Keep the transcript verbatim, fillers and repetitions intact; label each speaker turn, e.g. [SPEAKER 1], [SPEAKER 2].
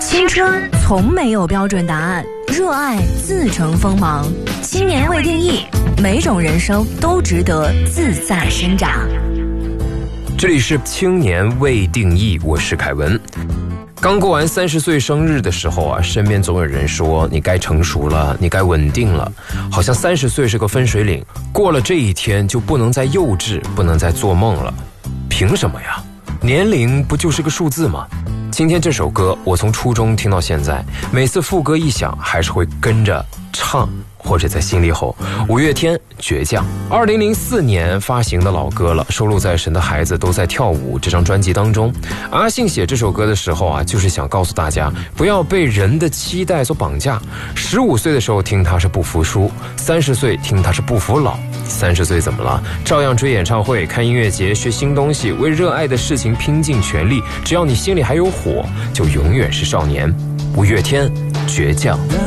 [SPEAKER 1] 青春从没有标准答案，热爱自成锋芒。青年未定义，每种人生都值得自在生长。
[SPEAKER 2] 这里是青年未定义，我是凯文。刚过完三十岁生日的时候啊，身边总有人说你该成熟了，你该稳定了，好像三十岁是个分水岭，过了这一天就不能再幼稚，不能再做梦了。凭什么呀？年龄不就是个数字吗？今天这首歌我从初中听到现在，每次副歌一响还是会跟着唱，或者在心里吼。五月天倔强，二零零四年发行的老歌了，收录在《神的孩子都在跳舞》这张专辑当中。阿信写这首歌的时候啊，就是想告诉大家不要被人的期待所绑架。十五岁的时候听他是不服输，三十岁听他是不服老。三十岁怎么了？照样追演唱会、看音乐节、学新东西，为热爱的事情拼尽全力。只要你心里还有火，就永远是少年。五月天倔强。